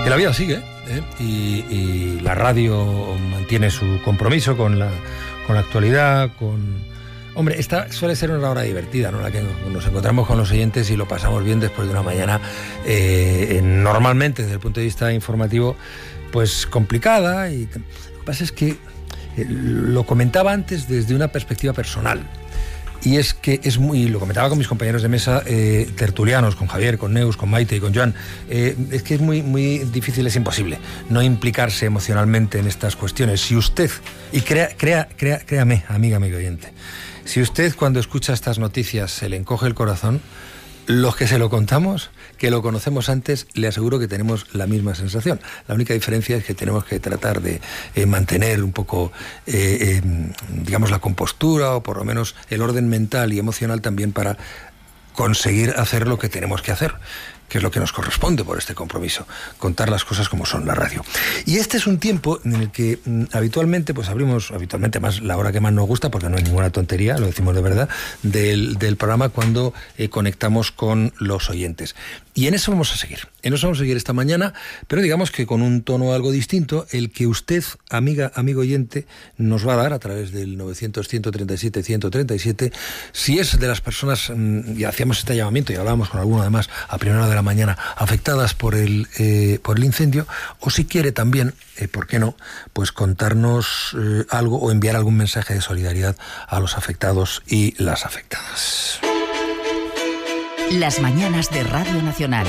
Que la vida sigue, y la radio mantiene su compromiso con la actualidad, Hombre, esta suele ser una hora divertida, ¿no? La que nos encontramos con los oyentes y lo pasamos bien después de una mañana normalmente desde el punto de vista informativo pues complicada, y lo que pasa es que lo comentaba antes desde una perspectiva personal. Y es que lo comentaba con mis compañeros de mesa tertulianos, con Javier, con Neus, con Maite y con Joan, es que es muy, muy difícil, es imposible no implicarse emocionalmente en estas cuestiones. Si usted, y créame, amiga oyente, si usted cuando escucha estas noticias se le encoge el corazón, los que se lo contamos, que lo conocemos antes, le aseguro que tenemos la misma sensación. La única diferencia es que tenemos que tratar de mantener un poco, digamos, la compostura, o por lo menos el orden mental y emocional también, para conseguir hacer lo que tenemos que hacer, que es lo que nos corresponde por este compromiso, contar las cosas como son, la radio. Y este es un tiempo en el que habitualmente más la hora que más nos gusta, porque no hay ninguna tontería, lo decimos de verdad, del programa, cuando conectamos con los oyentes. Y en eso vamos a seguir. Esta mañana, pero digamos que con un tono algo distinto, el que usted, amigo oyente, nos va a dar a través del 900-137-137, si es de las personas, y hacíamos este llamamiento y hablábamos con alguno además a primera hora de la mañana, afectadas por el incendio, o si quiere también, ¿por qué no?, pues contarnos algo o enviar algún mensaje de solidaridad a los afectados y las afectadas. Las mañanas de Radio Nacional.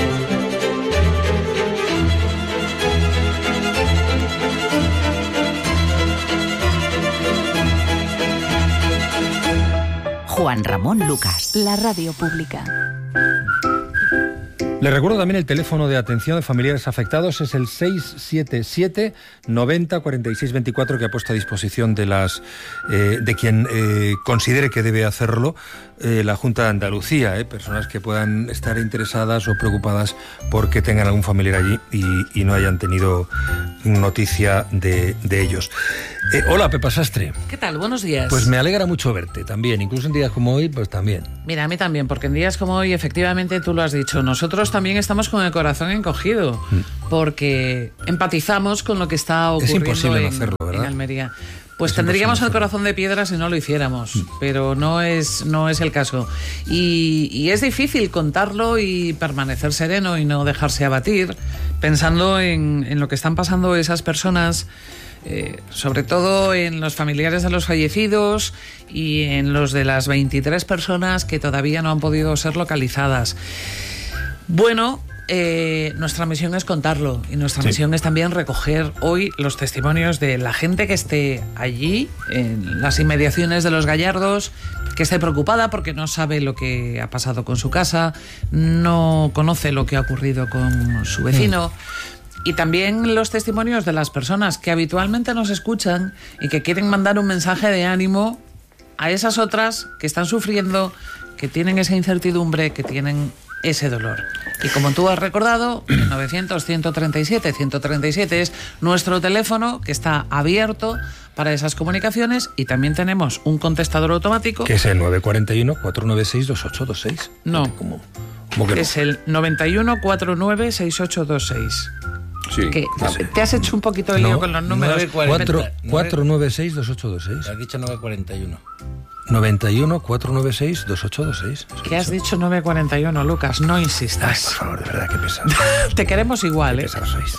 Juan Ramón Lucas. La radio pública. Les recuerdo también el teléfono de atención de familiares afectados, es el 677 90 46 24, que ha puesto a disposición de quien considere que debe hacerlo la Junta de Andalucía, personas que puedan estar interesadas o preocupadas porque tengan algún familiar allí y no hayan tenido noticia de ellos. Hola, Pepa Sastre. ¿Qué tal? Buenos días. Pues me alegra mucho verte también, incluso en días como hoy, pues también. Mira, a mí también, porque en días como hoy, efectivamente, tú lo has dicho, nosotros también estamos con el corazón encogido, porque empatizamos con lo que está ocurriendo en Almería. Pues tendríamos el corazón de piedra si no lo hiciéramos, pero no es el caso. Y es difícil contarlo y permanecer sereno y no dejarse abatir, pensando en lo que están pasando esas personas, sobre todo en los familiares de los fallecidos y en los de las 23 personas que todavía no han podido ser localizadas. Bueno, nuestra misión es contarlo, y nuestra misión es también recoger hoy los testimonios de la gente que esté allí, en las inmediaciones de Los Gallardos, que esté preocupada porque no sabe lo que ha pasado con su casa, no conoce lo que ha ocurrido con su vecino. Y también los testimonios de las personas que habitualmente nos escuchan y que quieren mandar un mensaje de ánimo a esas otras que están sufriendo, que tienen esa incertidumbre, que tienen ese dolor. Y como tú has recordado, 900-137-137 es nuestro teléfono, que está abierto para esas comunicaciones, y también tenemos un contestador automático, que es el 941-496-2826. No, ¿Cómo que no? Es el 91-49-6826. Sí, te has hecho un poquito de lío con los números. 496-2826. Has dicho 941. 91-496-2826. ¿Qué has dicho 941, Lucas? No insistas. Ay, por favor, de verdad, qué pesado. Te queremos igual, qué pesados sois.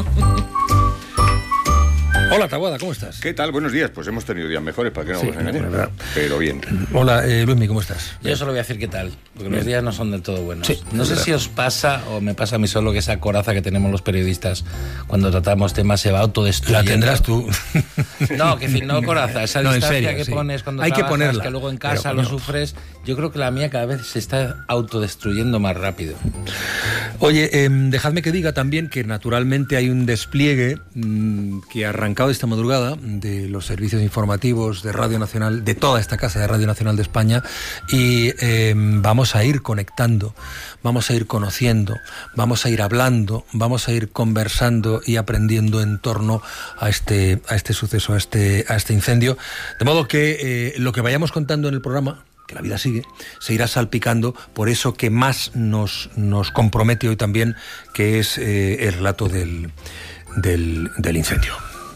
Hola, Taboada, ¿cómo estás? ¿Qué tal? Buenos días. Pues hemos tenido días mejores, para que no vamos a engañar. Pero bien. Hola, Luismi, ¿cómo estás? Yo solo voy a decir qué tal, porque los días no son del todo buenos. Sí, no sé si os pasa o me pasa a mí solo que esa coraza que tenemos los periodistas cuando tratamos temas se va autodestruyendo. La tendrás tú. No, que no coraza, esa distancia que pones cuando hay trabajas, que ponerla, que luego en casa pero lo sufres. Yo creo que la mía cada vez se está autodestruyendo más rápido. Oye, dejadme que diga también que naturalmente hay un despliegue que ha arrancado esta madrugada de los servicios informativos de Radio Nacional, de toda esta casa de Radio Nacional de España, y vamos a ir conectando, vamos a ir conociendo, vamos a ir hablando, vamos a ir conversando y aprendiendo en torno a este suceso, a este incendio, de modo que lo que vayamos contando en el programa, que la vida sigue, se irá salpicando por eso que más nos compromete hoy también, que es el relato del incendio.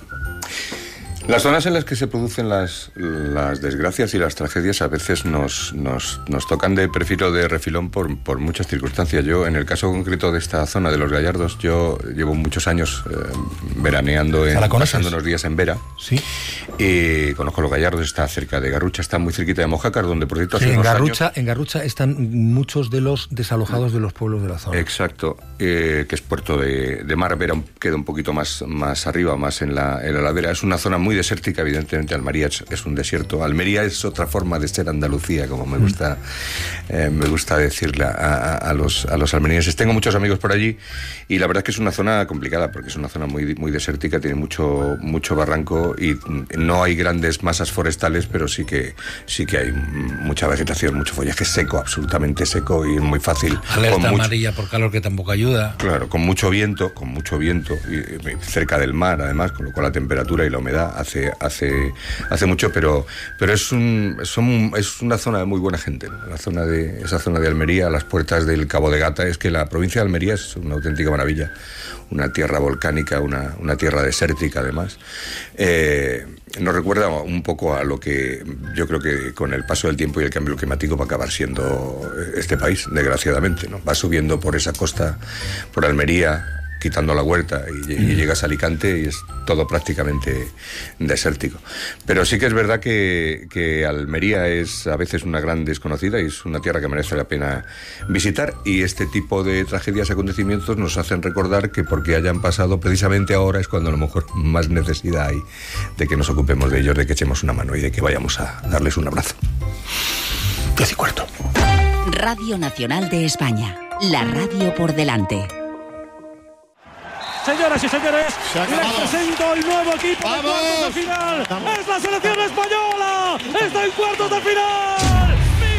Las zonas en las que se producen las desgracias y las tragedias a veces nos tocan de perfil o de refilón por muchas circunstancias. Yo, en el caso concreto de esta zona de Los Gallardos, yo llevo muchos años veraneando, pasando unos días en Vera. Sí. Conozco Los Gallardos, está cerca de Garrucha, está muy cerquita de Mojácar, donde por cierto hace sí, unos años... En Garrucha están muchos de los desalojados de los pueblos de la zona. Exacto, que es puerto de mar. Vera queda un poquito más arriba, más en la ladera. Es una zona muy desértica, evidentemente. Almería es un desierto. Almería es otra forma de ser Andalucía, como me gusta decirle a los almerienses. Tengo muchos amigos por allí y la verdad es que es una zona complicada porque es una zona muy, muy desértica, tiene mucho barranco y no hay grandes masas forestales, pero sí que hay mucha vegetación, mucho follaje seco, absolutamente seco y muy fácil. Alerta amarilla por calor, que tampoco ayuda. Claro, con mucho viento y cerca del mar además, con lo cual la temperatura y la humedad hace mucho, pero es una zona de muy buena gente, ¿no? Esa zona de Almería, a las puertas del Cabo de Gata. Es que la provincia de Almería es una auténtica maravilla, una tierra volcánica, una tierra desértica además. Nos recuerda un poco a lo que yo creo que con el paso del tiempo y el cambio climático va a acabar siendo este país, desgraciadamente, ¿no? Va subiendo por esa costa, por Almería, quitando la Huerta y llegas a Alicante y es todo prácticamente desértico. Pero sí que es verdad que Almería es a veces una gran desconocida y es una tierra que merece la pena visitar, y este tipo de tragedias y acontecimientos nos hacen recordar que porque hayan pasado precisamente ahora es cuando a lo mejor más necesidad hay de que nos ocupemos de ellos, de que echemos una mano y de que vayamos a darles un abrazo. 10:15. Radio Nacional de España, la radio por delante. Señoras y señores, les presento el nuevo equipo de cuartos de final. ¡Es la selección española! ¡Está en cuartos de final!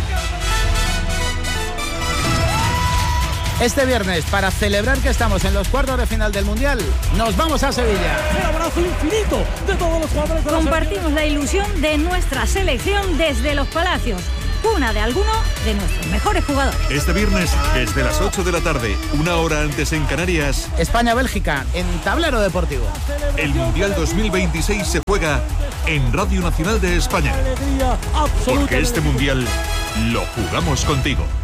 Este viernes, para celebrar que estamos en los cuartos de final del Mundial, nos vamos a Sevilla. El abrazo infinito de todos los jugadores de la Compartimos la ilusión de nuestra selección desde Los Palacios, cuna de alguno de nuestros mejores jugadores. Este viernes, desde las 8 de la tarde, una hora antes en Canarias, España-Bélgica, en Tablero Deportivo. El Mundial 2026 se juega en Radio Nacional de España. Porque este Mundial lo jugamos contigo.